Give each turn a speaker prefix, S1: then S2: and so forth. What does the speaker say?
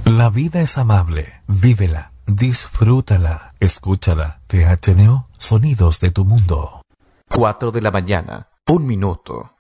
S1: La vida es amable. Vívela, disfrútala, escúchala. THNO, sonidos de tu mundo.
S2: 4 de la mañana, 1 minuto.